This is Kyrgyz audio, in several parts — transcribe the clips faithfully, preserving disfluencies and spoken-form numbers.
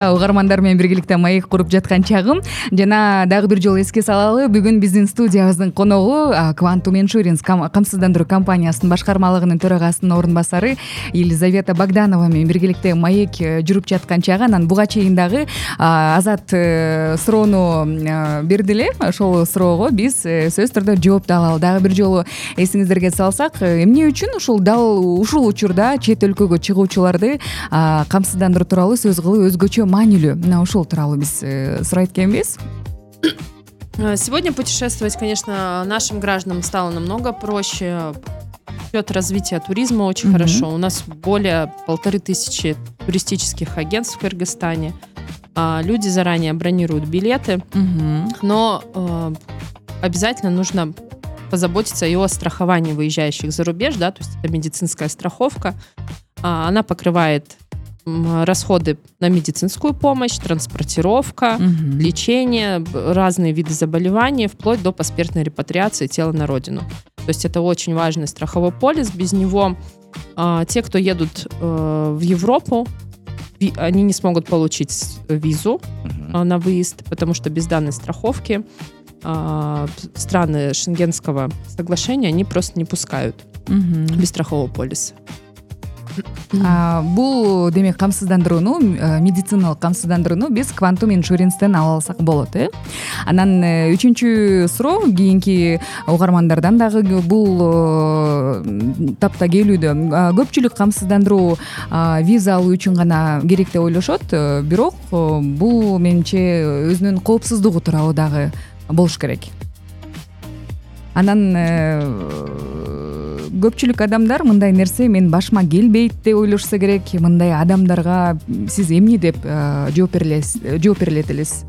Угармандар менен биргеликте маек куруп жаткан чагым жана дагы бир жолу эске салалы, бүгүн биздин студиябыздын коногу Quantum Insurance камсыздандыруу компаниясынын башкармалыгынын төрагасынын орун басары Елизавета Богданова менен биргеликте маек жүрүп жаткан чагы, анан буга чейин дагы Азат суроону берди эле. Ошол суроого биз сөзсүз түрдө жооп да алалы. Дагы бир жолу эсиңиздерге салсак, эмне үчүн ушул дал ушул учурда чет өлкөгө чыгуучуларды камсыздандыруу тууралуу сөз кылуу өзгөчө маанилүү? Мына ушул тууралуу биз сурайт экенбиз. Сегодня путешествовать, конечно, нашим гражданам стало намного проще. Идет развитие туризма очень mm-hmm. хорошо. У нас более полторы тысячи туристических агентств в Кыргызстане. Люди заранее бронируют билеты, mm-hmm. но э, обязательно нужно позаботиться и о страховании выезжающих за рубеж, да, то есть это медицинская страховка. Она покрывает расходы на медицинскую помощь, транспортировка, угу. лечение, разные виды заболеваний, вплоть до посмертной репатриации тела на родину. То есть это очень важный страховой полис. Без него а, те, кто едут а, в Европу, ви, они не смогут получить визу угу. а, на выезд, потому что без данной страховки а, страны Шенгенского соглашения они просто не пускают угу. без страхового полиса. Бул демек камсыздандырууну, медициналык камсыздандырууну биз Quantum Insurance'тен ала алсак болот, э? Анан үчүнчү суроо кийинки угармандардан дагы бул тапта келүүдө. Көпчүлүк камсыздандыруу виза алуу үчүн гана керек деп ойлошот, бирок бул менимче өзүнүн коопсуздугу тууралуу дагы болуш керек. Анан көпчүлүк адамдар мындай нерсе мен башыма келбейт деп ойлошса керек. Мындай адамдарга сиз эмне деп жооп берилет элес?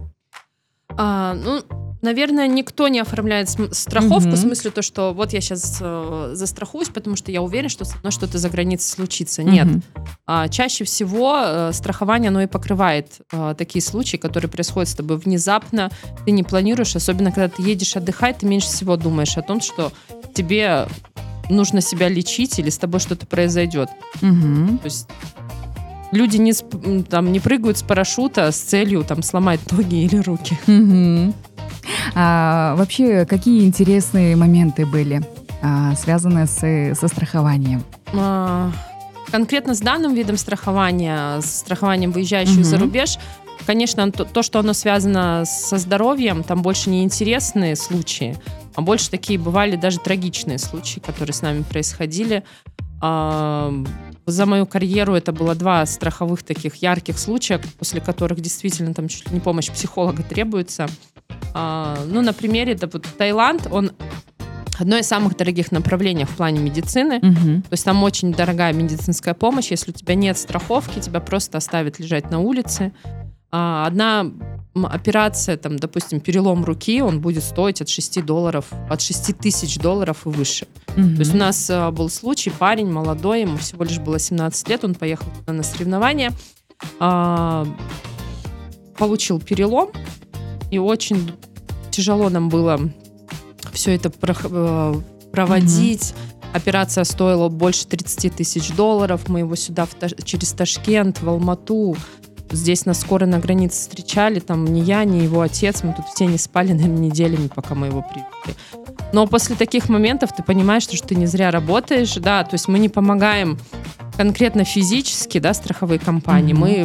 Ну, наверное, никто не оформляет страховку, mm-hmm. в смысле то, что вот я сейчас э, застрахуюсь, потому что я уверен, что со мной что-то за границей случится. Нет. Mm-hmm. А, чаще всего э, страхование, оно и покрывает э, такие случаи, которые происходят с тобой внезапно, ты не планируешь, особенно когда ты едешь отдыхать, ты меньше всего думаешь о том, что тебе нужно себя лечить или с тобой что-то произойдет. Mm-hmm. То есть люди не, там, не прыгают с парашюта с целью там, сломать ноги или руки. Mm-hmm. А, вообще, какие интересные моменты были а, связаны с, со страхованием? А, конкретно с данным видом страхования, с страхованием выезжающих mm-hmm. за рубеж, конечно, то, то, что оно связано со здоровьем, там больше не интересные случаи, а больше такие бывали даже трагичные случаи, которые с нами происходили. А, за мою карьеру это было два страховых таких ярких случая, после которых действительно там чуть ли не помощь психолога требуется. А, ну, на примере, это вот Таиланд, он одно из самых дорогих направлений в плане медицины. Uh-huh. То есть там очень дорогая медицинская помощь. Если у тебя нет страховки, тебя просто оставят лежать на улице. А, одна операция, там, допустим, перелом руки, он будет стоить от шести долларов, от шести тысяч долларов и выше. Uh-huh. То есть у нас а, был случай, парень молодой, ему всего лишь было семнадцать лет, он поехал туда на соревнования, а, получил перелом, и очень тяжело нам было все это проводить. Mm-hmm. Операция стоила больше тридцать тысяч долларов. Мы его сюда в, через Ташкент, в Алмату. Здесь нас скоро на границе встречали. Там ни я, ни его отец. Мы тут все не спали, наверное, неделями, пока мы его привезли. Но после таких моментов ты понимаешь, что ты не зря работаешь. Да, то есть мы не помогаем конкретно физически, да, страховые компании. Mm-hmm. Мы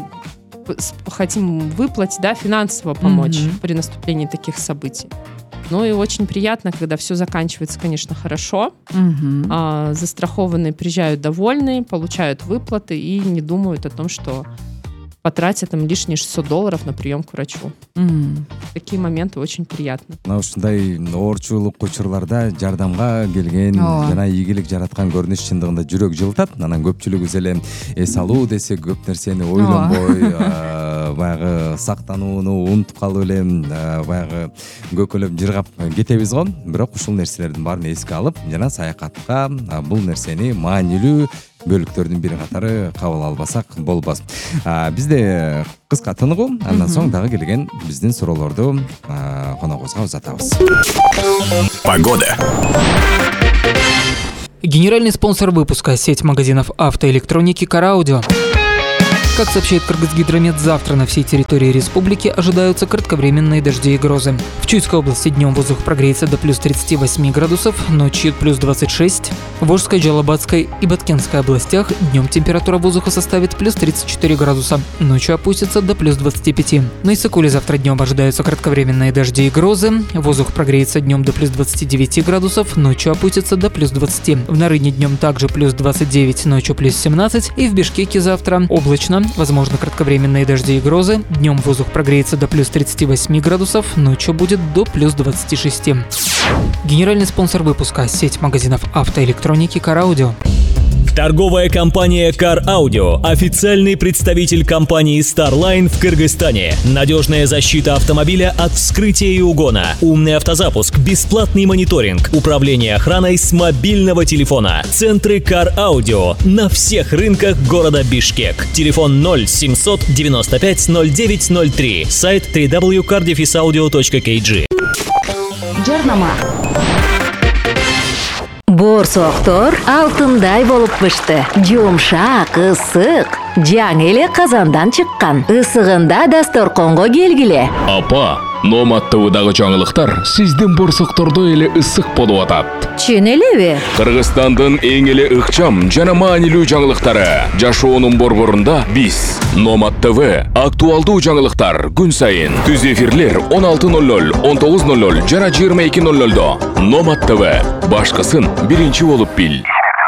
хотим выплатить, да, финансово помочь mm-hmm. при наступлении таких событий. Ну и очень приятно, когда все заканчивается, конечно, хорошо. Mm-hmm. А, застрахованные приезжают довольные, получают выплаты и не думают о том, что потратят там лишние шестьсот долларов на прием к врачу. Mm. Такие моменты очень приятны. Мына ушундай оорчулук учурларда жардамга келген жана ийгилик жараткан көрүнүш чындыгында жүрөк жылытат. Анан көпчүлүгүбүз эле эс алуу десе көп нерсени ойлонбой баягы сактанууну унутуп калып эле баягы көкөлөп жыргап кетебиз го. Бирок ушул нерселердин баарын эске алып жана саякатка бул нерсени маанилүү бөлүктөрдүн бири катары кабыл албасак болбос. Бизде кыска тыныгуу, андан соң дагы келген биздин суроолорду коногубузга узатабыз. Погода. Генеральный спонсор выпуска — сеть магазинов автоэлектроники «Караудио». Как сообщает Кыргызгидромет, завтра на всей территории республики ожидаются кратковременные дожди и грозы. В Чуйской области днем воздух прогреется до плюс тридцати восьми градусов, ночью плюс двадцать шесть. В Волжской, Джалабадской и Баткенской областях днем температура воздуха составит плюс тридцать четыре градуса, ночью опустится до плюс двадцати пяти. На Иссыкуле завтра днем ожидаются кратковременные дожди и грозы. Воздух прогреется днем до плюс двадцати девяти градусов, ночью опустится до плюс двадцати. В Нарыне днем также плюс двадцать девять, ночью плюс семнадцать. И в Бишкеке завтра облачно, возможно кратковременные дожди и грозы. Днем воздух прогреется до плюс тридцати восьми градусов, ночью будет до плюс двадцати шести. Генеральный спонсор выпуска – сеть магазинов автоэлектроники Car Audio. Торговая компания Car Audio – официальный представитель компании Starline в Кыргызстане. Надежная защита автомобиля от вскрытия и угона, умный автозапуск, бесплатный мониторинг, управление охраной с мобильного телефона. Центры Car Audio на всех рынках города Бишкек. Телефон ноль семьсот девяносто пять ноль девять ноль три. Сайт дабл ю дабл ю дабл ю точка car dash audio точка кей джи. Жарнама. Борсоктор алтындай болуп пышты. Жумшак, ысык. Жаңы эле казандан чыккан. Ысыгында дасторконго келгиле. Апа, Номад ТВдагы жаңылыктар сиздин борсоктордо эле ысык болуп атат. Чын элеби? Кыргызстандын эң эле ыкчам жана маанилүү жаңылыктары. Жашоонун борборунда биз Номад ТВ актуалдуу жаңылыктар күн сайын. Түз эфирлер он алты ноль ноль, он тогуз ноль ноль жана жыйырма эки ноль нольдо. Номад ТВ башкысын биринчи болуп бил.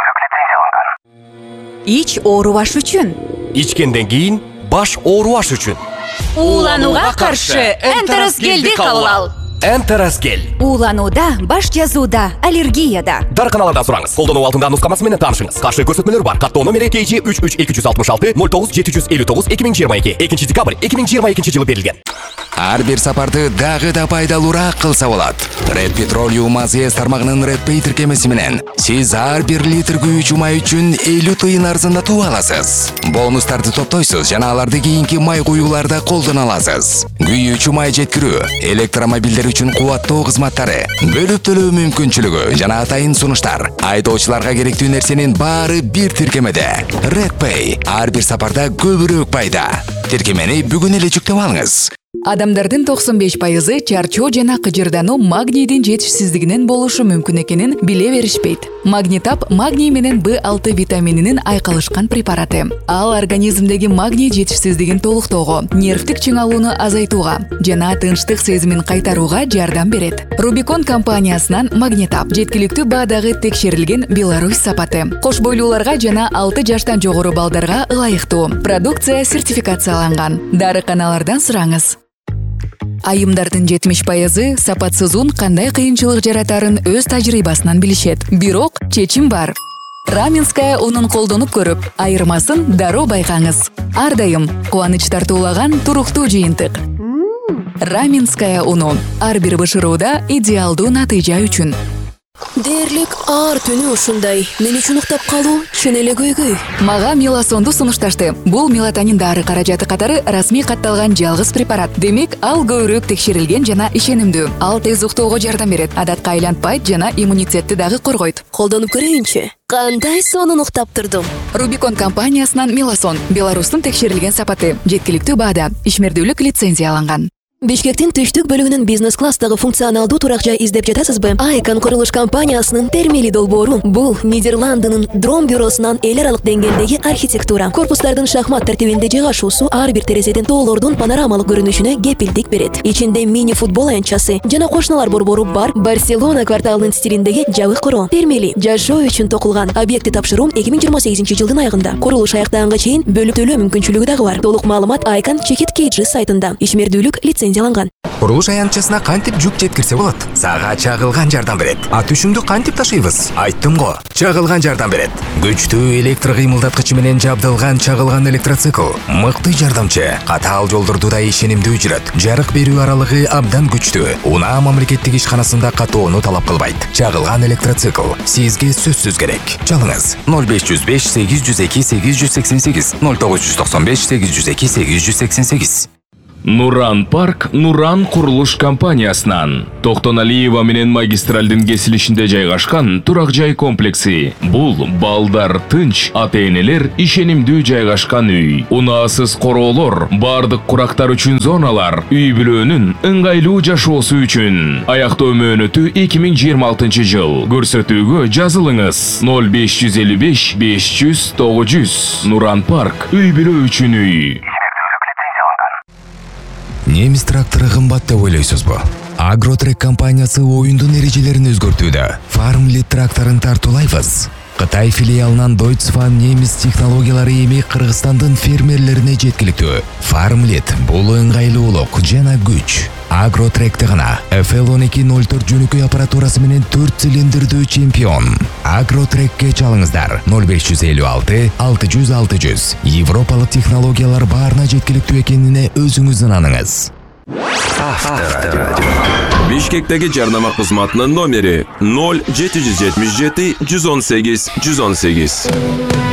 Ич оорубаш үчүн. Ичкенден кийин баш оорубаш үчүн. Ууланууга каршы Энтерасгелди кабыл ал. Энтерасгел. Ууланууда, баш жазууда, аллергияда. Дарканалардан сураңыз. Колдонуу алдында нускамасы менен таанышыңыз. Каршы көрсөтмөлөр бар. Каттоо номери кей жи үч үч эки жүз алтымыш алты ноль тогуз жети жүз элүү тогуз эки миң жыйырма эки. экинчи декабрь эки миң жыйырма экинчи жылы берилген. Ар бир сапарды дагы да пайдалуураак кылса болот. Red Petroleum Азия тармагынын Red Pay тиркемеси менен сиз ар бир литр күйүүчү май үчүн элүү тыйын арзандатуу аласыз. Бонустарды топтойсуз жана аларды кийинки май куюуларда колдоно аласыз. Күйүүчү май жеткирүү, электромобилдер үчүн кубаттоо кызматтары, бөлүп төлөө мүмкүнчүлүгү жана атайын сунуштар. Айдоочуларга керектүү нерсенин баары бир тиркемеде. Red Pay ар бир сапарда көбүрөөк пайда. Тиркемени бүгүн эле жүктөп алыңыз. Адамдардын токсон беш пайызы чарчоо жана кыжырдануу магнийдин жетишсиздигинен болушу мүмкүн экенин биле беришпейт. Магнитап магний менен бэ алты витамининин айкалышкан препараты. Ал организмдеги магний жетишсиздигин толуктоого, нервтик чыңалууну азайтууга жана тынчтык сезимин кайтарууга жардам берет. Рубикон компаниясынан Магнитап жеткиликтүү баадагы текшерилген Беларусь сапаты. Кош бойлууларга жана алты жаштан жогору балдарга ылайыктуу. Продукция сертификацияланган. Дарыканалардан сураңыз. Айымдардын жетимиш пайызы сапатсыз ун кандай кыйынчылык жаратарын өз тажрыйбасынан билишет. Бирок чечим бар. Раменская унун колдонуп көрүп, айырмасын дароо байкаңыз. Ар дайым кубаныч тартуулаган туруктуу жыйынтык. Раменская уну ар бир бышырууда идеалдуу натыйжа үчүн. Дээрлик аар түнү ушундай. Мен үчүн уктап калуу чын эле көйгөй. Мага меласонду сунушташты. Бул мелатонин дары каражаты катары расмий катталган жалгыз препарат. Демек, ал көбүрөөк текшерилген жана ишенимдүү. Ал тез уктоого жардам берет, адатка айланпайт жана иммунитетти дагы коргойт. Колдонуп көрөйүнчү. Кандай сонун уктап турдум. Рубикон компаниясынан Меласон, Беларустун текшерилген сапаты, жеткиликтүү баада, ишмердүүлүк лицензияланган. Бишкектин түштүк бөлүгүнүн бизнес-класстагы функционалдуу турак жай издеп жатасызбы? Айкон курулуш компаниясынын термели долбоору. Бул Нидерландынын Дром бюросунан эл аралык деңгээлдеги архитектура. Корпустардын шахмат тартибинде жайгашуусу ар бир терезеден тоолордун панорамалык көрүнүшүнө кепилдик берет. Ичинде мини футбол аянтчасы жана кошуналар борбору бар. Барселона кварталынын стилиндеги жабык куруу. Термели жашоо үчүн токулган. Объекти тапшыруу эки миң жыйырма сегизинчи жылдын аягында. Курулуш аяктаганга чейин бөлүп төлөө мүмкүнчүлүгү дагы бар. Толук маалымат Айкон Чекит Кейджи сайтында. Ишмердүүлүк лицензия. Курулуш аянтчасына кантип жүк жеткирсе болот? Сага чагылган жардам берет. Ат үшүңдү кантип ташыйбыз? Айттым го. Чагылган жардам берет. Күчтүү электр кыймылдаткычы менен жабдылган чагылган электроцикл. Мыкты жардамчы. Катаал жолдорду да ишенимдүү жүрөт. Жарык берүү аралыгы абдан күчтүү. Унаа мамлекеттик ишканасында катоону талап кылбайт. Чагылган электроцикл сизге сөзсүз керек. Чалыңыз ноль беш жүз беш сегиз жүз эки сегиз жүз сексен сегиз, ноль тогуз жүз токсон беш сегиз жүз эки сегиз жүз сексен сегиз. Нуран Парк Нуран курулуш компаниясынан. Токтоналиева менен магистралдын кесилишинде жайгашкан турак жай комплекси. Бул балдар тынч, ата-энелер ишенимдүү жайгашкан үй. Унаасыз короолор, бардык курактар үчүн зоналар, үй бүлөнүн ыңгайлуу жашоосу үчүн. Аяктоо мөөнөтү эки миң жыйырма алтынчы жыл. Көрсөтүүгө жазылыңыз. ноль беш жүз элүү беш беш жүз тогуз жүз. Нуран Парк үй бүлө үчүн үй. Немис тракторы кымбат деп ойлойсузбу? Агротрек компаниясы оюндун эрежелерин өзгөртүүдө. Farmlit тракторун тартуулайбыз. Кытай филиалынан Deutsche немис технологиялары эми Кыргызстандын фермерлерине жеткиликтүү. Farmlit бул ыңгайлуулук жана күч. Агротректе гана эф эл он эки ноль төрт жөнөкөй аппаратурасы менен төрт цилиндрдүү чемпион. Агротрекке чалыңыздар ноль беш жүз элүү алты алты жүз алты жүз. Европалык технологиялар баарына жеткиликтүү экенине өзүңүз ынаныңыз. Авторадио. Бишкектеги жарнама кызматынын номери ноль жети жүз жетимиш жети жүз он сегиз жүз он сегиз.